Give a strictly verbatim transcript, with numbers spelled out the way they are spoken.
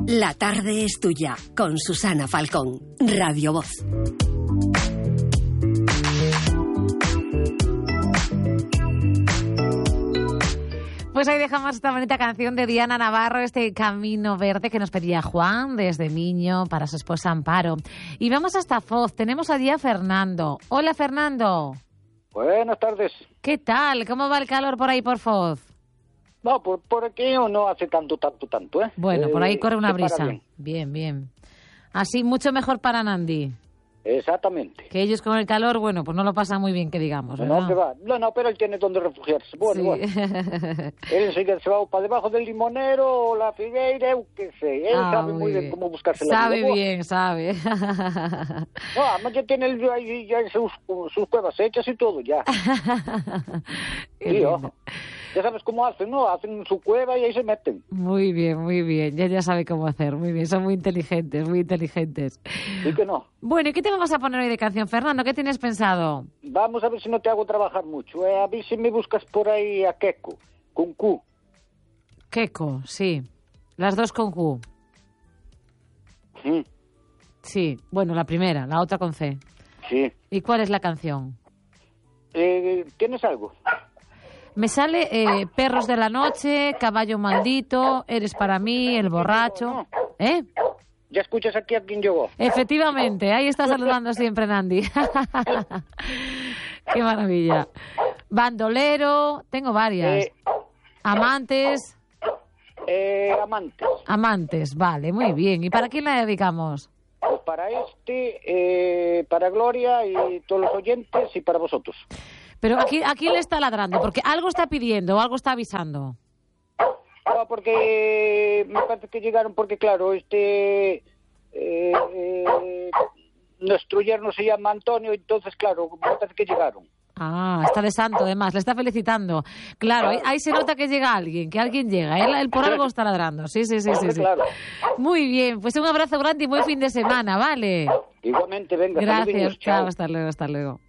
La tarde es tuya, con Susana Falcón, Radio Voz. Pues ahí dejamos esta bonita canción de Diana Navarro, este Camino Verde que nos pedía Juan desde niño para su esposa Amparo. Y vamos hasta Foz, tenemos allí a Fernando. Hola, Fernando. Buenas tardes. ¿Qué tal? ¿Cómo va el calor por ahí por Foz? No, por, por aquí no hace tanto, tanto, tanto, ¿eh? Bueno, por ahí eh, corre una brisa. Bien. bien, bien. Así, mucho mejor para Nandi. Exactamente. Que ellos con el calor, bueno, pues no lo pasan muy bien, que digamos, ¿verdad? No, que va. No, no, pero él tiene donde refugiarse. Bueno, sí. bueno. Él enseguida se va para debajo del limonero o la figueira, eu que sé. Él ah, sabe muy bien, bien cómo buscarse la sabe vida. bien, sabe. No, además ya tiene el, ahí, ya sus, sus cuevas hechas y todo, ya. Sí, ojo. Ya sabes cómo hacen, ¿no? Hacen su cueva y ahí se meten. Muy bien, muy bien. Ya ya sabe cómo hacer. Muy bien, son muy inteligentes, muy inteligentes. Sí que no. Bueno, ¿y qué te vamos a poner hoy de canción, Fernando? ¿Qué tienes pensado? Vamos a ver si no te hago trabajar mucho. Eh, a ver si me buscas por ahí a Keko, con Q. Keko, sí. Las dos con Q. Sí. Sí, bueno, la primera, la otra con C. Sí. ¿Y cuál es la canción? Eh, ¿Tienes algo? Me sale eh, Perros de la Noche, Caballo Maldito, Eres para mí, El Borracho. ¿Eh? ¿Ya escuchas aquí a quien llegó? Efectivamente, ahí está saludando siempre Nandi. Qué maravilla. Bandolero, tengo varias. Eh, Amantes. Eh, amantes. Amantes, vale, muy bien. ¿Y para quién la dedicamos? Pues para este, eh, para Gloria y todos los oyentes y para vosotros. Pero aquí, aquí le está ladrando, porque algo está pidiendo o algo está avisando. No, porque me parece que llegaron, porque claro, este eh, eh, nuestro yerno se llama Antonio, entonces claro, me parece que llegaron. Ah, está de santo además, le está felicitando. Claro, ahí, ahí se nota que llega alguien, que alguien llega. Él, él por algo está ladrando. Sí, sí, sí, sí, sí. Claro. Muy bien, pues un abrazo grande y buen fin de semana, ¿vale? Igualmente, venga. Gracias, saludos, chao, hasta luego, hasta luego.